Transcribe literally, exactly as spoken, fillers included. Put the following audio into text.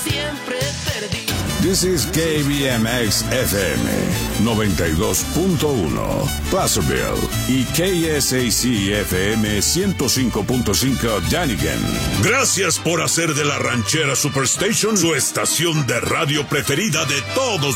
Siempre perdí. This is K B M X F M noventa y dos punto uno, Placerville, y K S A C F M ciento cinco punto cinco, Dunnigan. Gracias por hacer de la Ranchera Superstation su estación de radio preferida de todos